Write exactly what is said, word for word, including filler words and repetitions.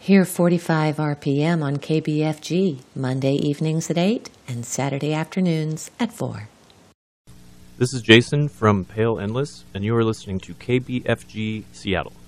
Hear forty-five R P M on K B F G, Monday evenings at eight and Saturday afternoons at four. This is Jason from Pale Endless, and you are listening to K B F G Seattle.